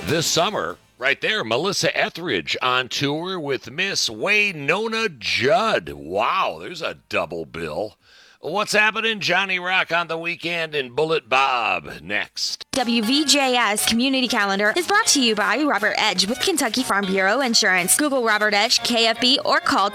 this summer. Right there, Melissa Etheridge on tour with Miss Waynona Judd. Wow, there's a double bill. What's happening? Johnny Rock on the weekend and Bullet Bob next. WVJS Community Calendar is brought to you by Robert Edge with Kentucky Farm Bureau Insurance. Google Robert Edge, KFB, or call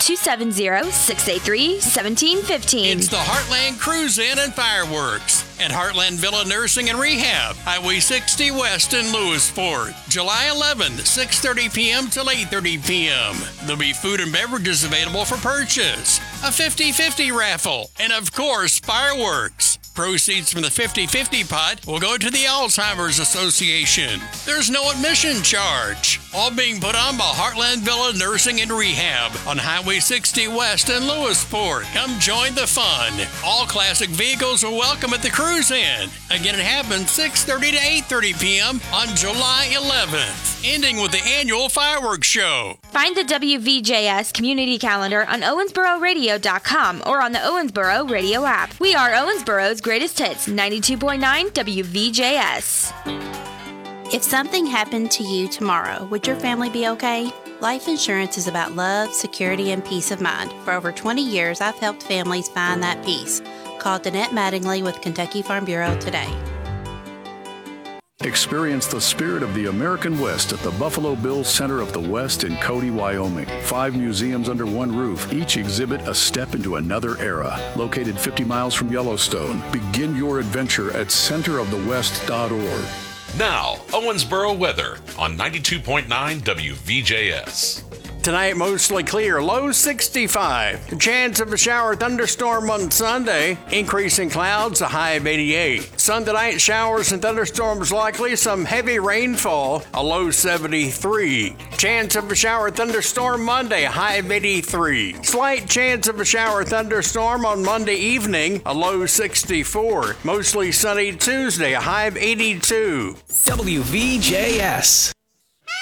270-683-1715. It's the Heartland Cruise In and Fireworks at Heartland Villa Nursing and Rehab, Highway 60 West in Lewisport. July 11th, 6:30 p.m. till 8:30 p.m. There'll be food and beverages available for purchase, a 50-50 raffle, and of course, fireworks. Proceeds from the 50-50 pot will go to the Alzheimer's Association. There's no admission charge. All being put on by Heartland Villa Nursing and Rehab on Highway 60 West in Lewisport. Come join the fun. All classic vehicles are welcome at the Cruise In. Again, it happens 6:30 to 8:30 p.m. on July 11th, ending with the annual fireworks show. Find the WVJS Community Calendar on OwensboroRadio.com or on the Owensboro Radio app. We are Owensboro's greatest hits, 92.9 WVJS. If something happened to you tomorrow, would your family be okay? Life insurance is about love, security, and peace of mind. For over 20 years, I've helped families find that peace. Call Danette Mattingly with Kentucky Farm Bureau today. Experience the spirit of the American West at the Buffalo Bills Center of the West in Cody, Wyoming. 5 museums under one roof, each exhibit a step into another era. Located 50 miles from Yellowstone, begin your adventure at centerofthewest.org. Now, Owensboro weather on 92.9 WVJS. Tonight, mostly clear, low 65. The chance of a shower thunderstorm on Sunday. Increasing clouds, a high of 88. Sunday night, showers and thunderstorms likely, some heavy rainfall, a low 73. Chance of a shower thunderstorm Monday, a high of 83. Slight chance of a shower thunderstorm on Monday evening, a low 64. Mostly sunny Tuesday, a high of 82. WVJS.